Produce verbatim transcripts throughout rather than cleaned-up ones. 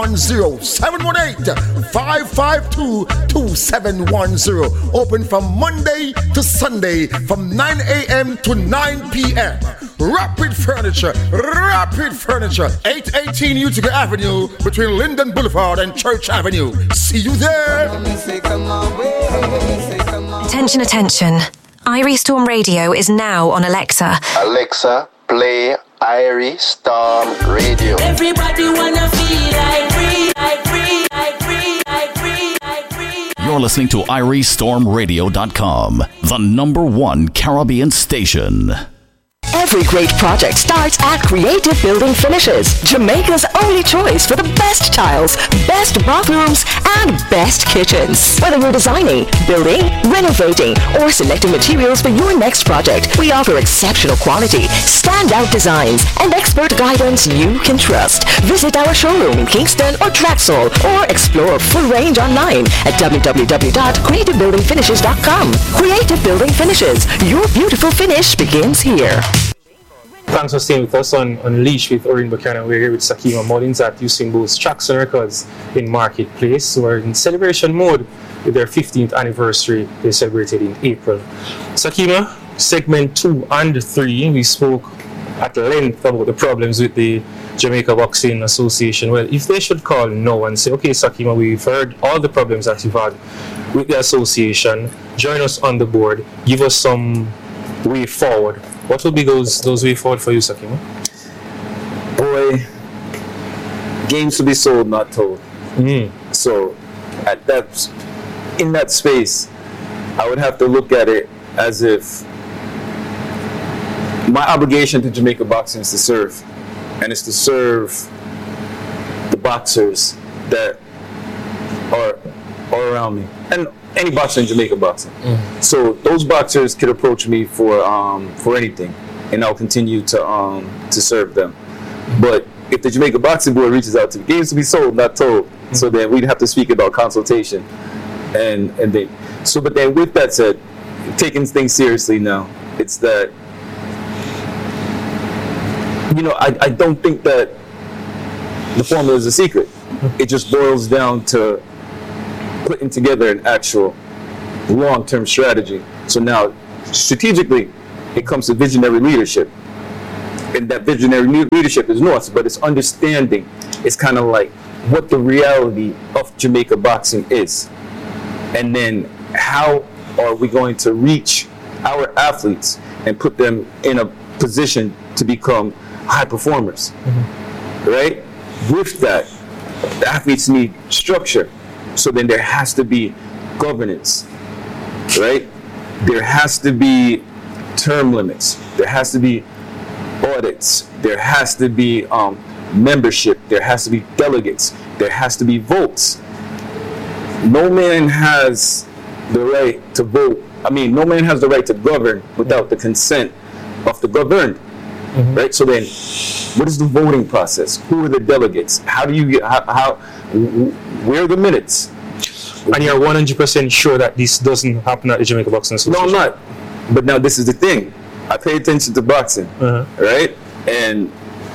zero seven one eight, five five two, two seven one zero. Open from Monday to Sunday from nine a.m. to nine p.m. Rapid Furniture, Rapid Furniture, eight eighteen Utica Avenue between Linden Boulevard and Church Avenue. See you there. Attention, attention. Irie Storm Radio is now on Alexa. Alexa, play Irie Storm Radio. Everybody wanna feel like free, like free, like free, like free, like free. You're listening to Irie Storm Radio dot com, the number one Caribbean station. Every great project starts at Creative Building Finishes, Jamaica's only choice for the best tiles, best bathrooms, and best kitchens. Whether you're designing, building, renovating, or selecting materials for your next project, we offer exceptional quality, standout designs, and expert guidance you can trust. Visit our showroom in Kingston or Traxall, or explore full range online at w w w dot creative building finishes dot com. Creative Building Finishes, your beautiful finish begins here. Thanks for staying with us on Unleashed with Orin Buchanan. We're here with Sakima Mullins at Usain Bolt's Traxon Records in Marketplace. We're in celebration mode with their fifteenth anniversary. They celebrated in April. Sakima, segment two and three, we spoke at length about the problems with the Jamaica Boxing Association. Well, if they should call now and say, okay, Sakima, we've heard all the problems that you've had with the association, join us on the board, give us some way forward. What will be those those way forward for you, Sakima? Boy, games to be sold, not told. Mm. So, at that, in that space, I would have to look at it as if my obligation to Jamaica Boxing is to serve, and it's to serve the boxers that are, are around me, and any boxer in Jamaica Boxing. Mm. So those boxers could approach me for um, for anything, and I'll continue to um, to serve them. But if the Jamaica Boxing Board reaches out to me, games to be sold, not told. Mm. So then we'd have to speak about consultation, and and then so. But then with that said, taking things seriously now, it's that you know I I don't think that the formula is a secret. It just boils down to putting together an actual long-term strategy. So now, strategically, it comes to visionary leadership. And that visionary leadership is north, but it's understanding. It's kind of like what the reality of Jamaica Boxing is. And then how are we going to reach our athletes and put them in a position to become high performers, mm-hmm. right? With that, the athletes need structure. So then there has to be governance, right? There has to be term limits. There has to be audits. There has to be um, membership. There has to be delegates. There has to be votes. No man has the right to vote. I mean, no man has the right to govern without the consent of the governed, mm-hmm. right? So then, what is the voting process? Who are the delegates? How do you get, how, how where are the minutes? And you're one hundred percent sure that this doesn't happen at the Jamaica Boxing Association? No, I'm not. But now this is the thing. I pay attention to boxing, uh-huh. right? And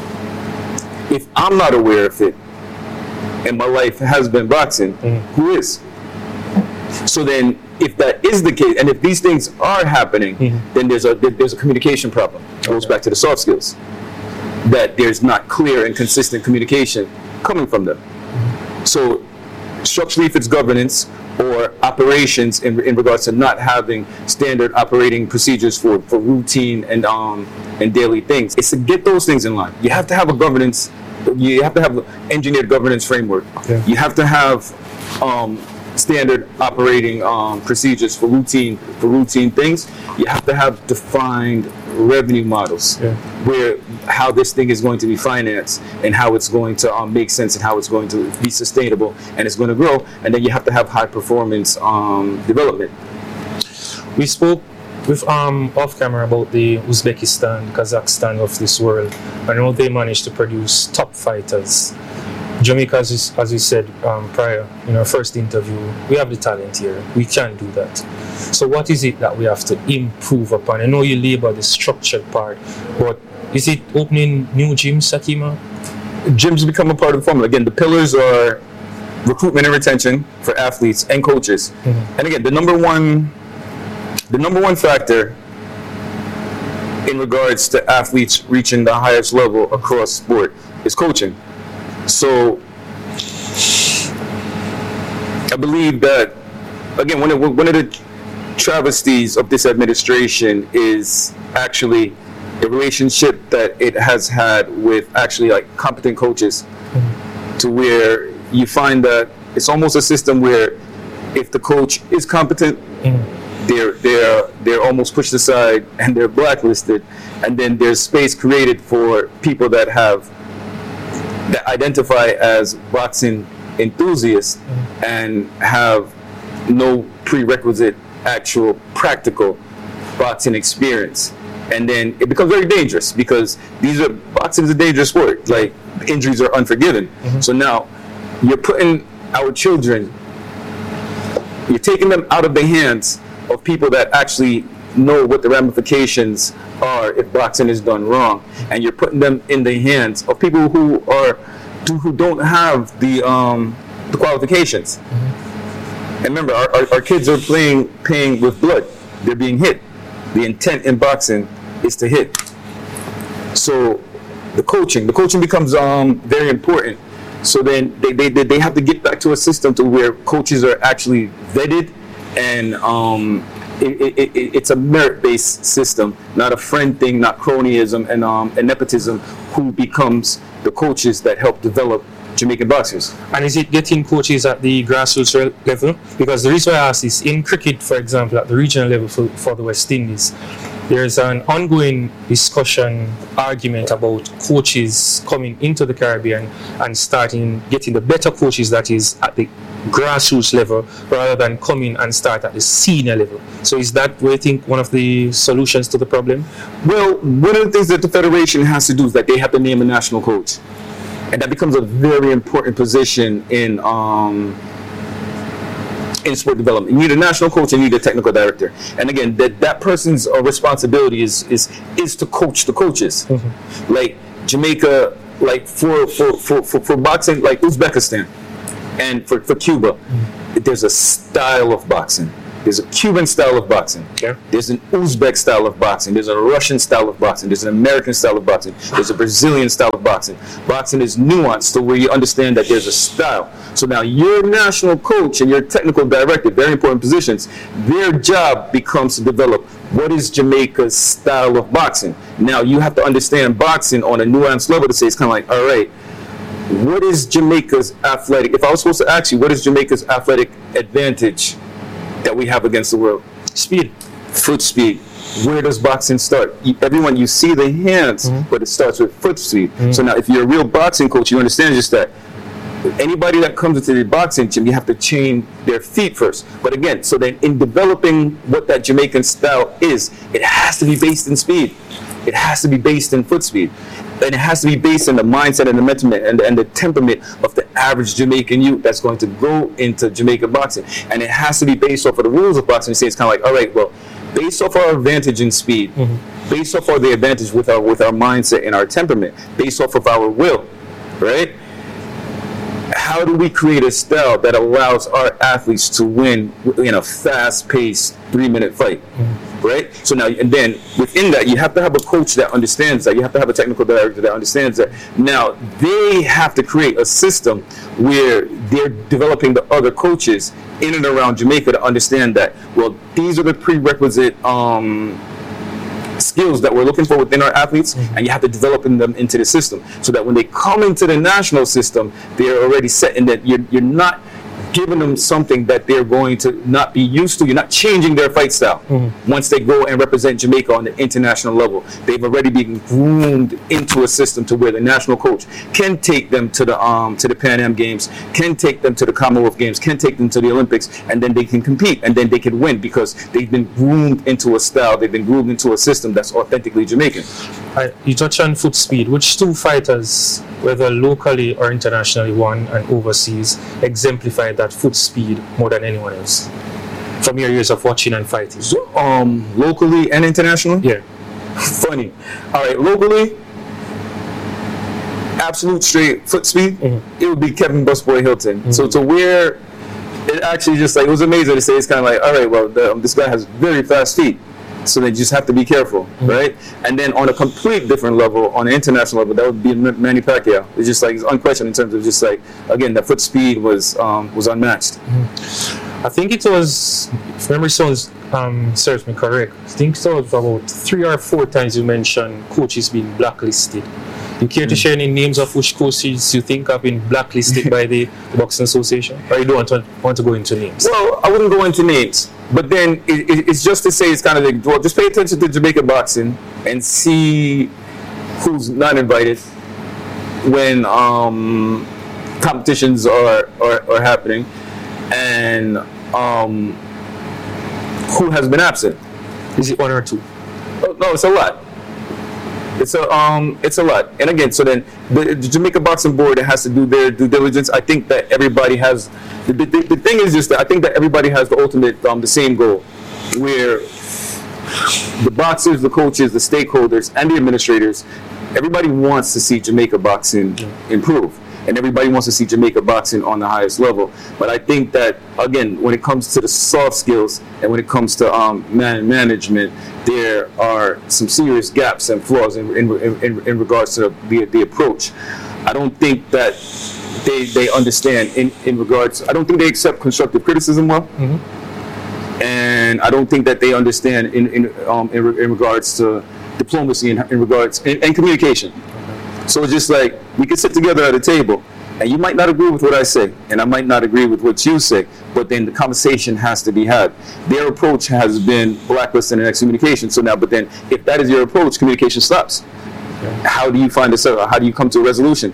if I'm not aware of it, and my life has been boxing, mm-hmm. who is? So then, if that is the case, and if these things are happening, mm-hmm. then there's a there's a communication problem. It goes okay. back to the soft skills. That there's not clear and consistent communication coming from them. Mm-hmm. So structurally, if it's governance or operations in, in regards to not having standard operating procedures for, for routine and um and daily things, it's to get those things in line. You have to have a governance, you have to have an engineered governance framework. Yeah. You have to have um, standard operating um, procedures for routine for routine things. You have to have defined revenue models, yeah. where how this thing is going to be financed and how it's going to um, make sense and how it's going to be sustainable and it's going to grow. And then you have to have high performance um, development. We spoke with um off camera about the Uzbekistan, Kazakhstan of this world. I know they managed to produce top fighters. Jamaica, as we, as we said um, prior in our first interview, we have the talent here. We can do that. So what is it that we have to improve upon? I know you labor the structured part, but is it opening new gyms, Sakima? gyms become a part of the formula. Again, the pillars are recruitment and retention for athletes and coaches. Mm-hmm. And again, the number one, the number one factor in regards to athletes reaching the highest level across sport is coaching. So I believe that, again, one of, one of the travesties of this administration is actually the relationship that it has had with actually like competent coaches, mm-hmm. to where you find that it's almost a system where if the coach is competent, mm-hmm. they're they're they're almost pushed aside and they're blacklisted, and then there's space created for people that have that identify as boxing enthusiasts, mm-hmm. and have no prerequisite actual practical boxing experience. And then it becomes very dangerous because these are boxing is a dangerous sport. Like, injuries are unforgiven. Mm-hmm. So now you're putting our children, you're taking them out of the hands of people that actually know what the ramifications are if boxing is done wrong, and you're putting them in the hands of people who are who don't have the um, the qualifications. Mm-hmm. And remember, our, our, our kids are playing paying with blood. They're being hit. The intent in boxing is to hit. So the coaching, the coaching becomes um, very important. So then they, they, they have to get back to a system to where coaches are actually vetted, and um, it, it, it, it's a merit-based system, not a friend thing, not cronyism and, um, and nepotism, who becomes the coaches that help develop Jamaican boxers. And is it getting coaches at the grassroots level? Because the reason I ask is, in cricket, for example, at the regional level for, for the West Indies, there's an ongoing discussion, argument about coaches coming into the Caribbean and starting getting the better coaches that is at the grassroots level, rather than coming and start at the senior level. So is that, do you think, one of the solutions to the problem? Well, one of the things that the Federation has to do is that they have to name a national coach. And that becomes a very important position in um, in sport development. You need a national coach and you need a technical director. And again, that that person's uh, responsibility is is is to coach the coaches. Mm-hmm. Like Jamaica, like for for, for, for for boxing, like Uzbekistan, and for, for Cuba, mm-hmm. there's a style of boxing. There's a Cuban style of boxing. Okay. There's an Uzbek style of boxing. There's a Russian style of boxing. There's an American style of boxing. There's a Brazilian style of boxing. Boxing is nuanced to where you understand that there's a style. So now your national coach and your technical director, very important positions, their job becomes to develop what is Jamaica's style of boxing. Now you have to understand boxing on a nuanced level to say, it's kind of like, all right, what is Jamaica's athletic? If I was supposed to ask you, what is Jamaica's athletic advantage that we have against the world? Speed. Foot speed. Where does boxing start? Everyone, you see the hands, mm-hmm. but it starts with foot speed. Mm-hmm. So now if you're a real boxing coach, you understand just that. Anybody that comes into the boxing gym, you have to train their feet first. But again, so then in developing what that Jamaican style is, it has to be based in speed. It has to be based in foot speed. And it has to be based on the mindset and the mental and, and the temperament of the average Jamaican youth that's going to go into Jamaican boxing. And it has to be based off of the rules of boxing. You say it's kind of like, all right, well, based off our advantage in speed, mm-hmm. based off of the advantage with our with our mindset and our temperament, based off of our will, right? How do we create a style that allows our athletes to win in a fast-paced three-minute fight, mm-hmm. right? So now, and then within that, you have to have a coach that understands that. You have to have a technical director that understands that. Now, they have to create a system where they're developing the other coaches in and around Jamaica to understand that, well, these are the prerequisite um, skills that we're looking for within our athletes, mm-hmm. and you have to develop them into the system so that when they come into the national system, they're already set in that you're, you're not giving them something that they're going to not be used to. You're not changing their fight style. Mm-hmm. Once they go and represent Jamaica on the international level, they've already been groomed into a system to where the national coach can take them to the um to the Pan Am Games, can take them to the Commonwealth Games, can take them to the Olympics, and then they can compete and then they can win because they've been groomed into a style, they've been groomed into a system that's authentically Jamaican. Uh, you touch on foot speed. Which two fighters, whether locally or internationally, won and overseas, exemplify that foot speed more than anyone else from your years of watching and fighting? So, um, locally and internationally? Yeah. Funny. All right, locally, absolute straight foot speed, Mm-hmm. it would be Kevin Busboy Hilton. Mm-hmm. So to where it actually just like, it was amazing to say, it's kind of like, all right, well, the, um, this guy has very fast feet. So they just have to be careful, mm-hmm. right? And then on a complete different level, on an international level, that would be Manny Pacquiao. It's just like, it's unquestioned in terms of just like, again, the foot speed was um, was unmatched. Mm-hmm. I think it was, if memory serves, um, serves me correct, I think it was about three or four times you mentioned coaches being blacklisted. You care to share any names of which coaches you think have been blacklisted by the, the Boxing Association? Or you don't want to, want to go into names? Well, I wouldn't go into names. But then it, it, it's just to say, it's kind of like, well, just pay attention to Jamaica boxing and see who's not invited when um, competitions are, are, are happening, and um, who has been absent. Is it one or two? Oh, no, it's a lot. It's a um, it's a lot. And again, so then the, the Jamaica Boxing Board has to do their due diligence. I think that everybody has. The, the, the thing is just that I think that everybody has the ultimate, um, the same goal, where the boxers, the coaches, the stakeholders, and the administrators, everybody wants to see Jamaica boxing improve. And everybody wants to see Jamaica boxing on the highest level. But I think that, again, when it comes to the soft skills and when it comes to um, man management, there are some serious gaps and flaws in, in, in, in regards to the, the approach. I don't think that they, they understand in, in regards, I don't think they accept constructive criticism well. Mm-hmm. And I don't think that they understand in, in, um, in, in regards to diplomacy and in, in regards, and, and communication. So it's just like, we can sit together at a table, and you might not agree with what I say, and I might not agree with what you say, but then the conversation has to be had. Their approach has been blacklisted and excommunication. So now, but then, if that is your approach, communication stops. Okay. How do you find a, how do you come to a resolution?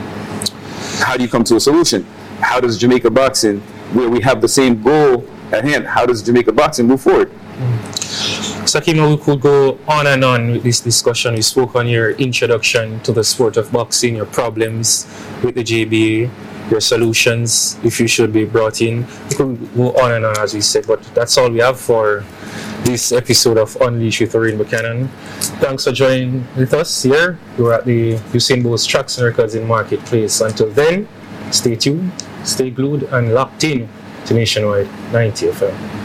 How do you come to a solution? How does Jamaica boxing, where we have the same goal at hand, how does Jamaica boxing move forward? Mm. Sakima, we could go on and on with this discussion. We spoke on your introduction to the sport of boxing, your problems with the J B A, your solutions, if you should be brought in. We could go on and on, as we said, but that's all we have for this episode of Unleash with Orrin Buchanan. Thanks for joining with us here. You're at the Usain Bolt Tracks and Records in Marketplace. Until then, stay tuned, stay glued, and locked in to Nationwide ninety F M.